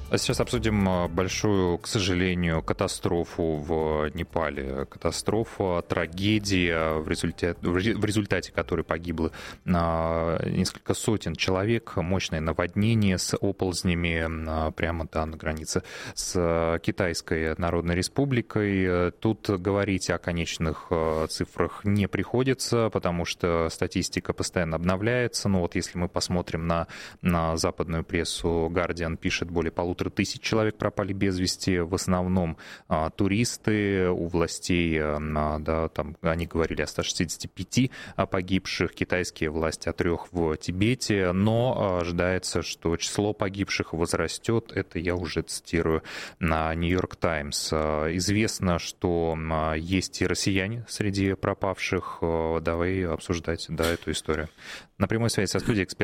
А сейчас обсудим большую, к сожалению, катастрофу в Непале. Катастрофа, трагедия, в результате которой погибло несколько сотен человек. Мощное наводнение с оползнями прямо на границе с Китайской Народной Республикой. Тут говорить о конечных цифрах не приходится, потому что статистика постоянно обновляется. Но вот если мы посмотрим на западную прессу, Guardian пишет, более 1500 человек пропали без вести, в основном туристы. У властей, да, там они говорили о 165 погибших, китайские власти о 3 в Тибете, но ожидается, что число погибших возрастет. Это я уже цитирую на Нью-Йорк Таймс. Известно, что есть и россияне среди пропавших. Давай обсуждать, да, эту историю. На прямой связи со студией эксперт